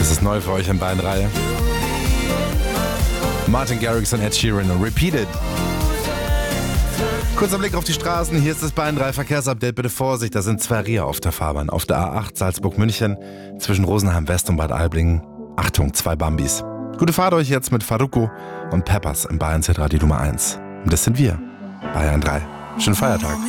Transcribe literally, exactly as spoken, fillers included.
Das ist neu für euch in Bayern drei. Martin Garrix und Ed Sheeran und Repeated. Kurzer Blick auf die Straßen. Hier ist das Bayern drei Verkehrsupdate. Bitte Vorsicht, da sind zwei Rehe auf der Fahrbahn. Auf der A acht Salzburg-München zwischen Rosenheim West und Bad Aiblingen. Achtung, zwei Bambis. Gute Fahrt euch jetzt mit Farruko und Peppers im Bayern-Hitradio Nummer eins. Und das sind wir, Bayern drei. Schönen Feiertag.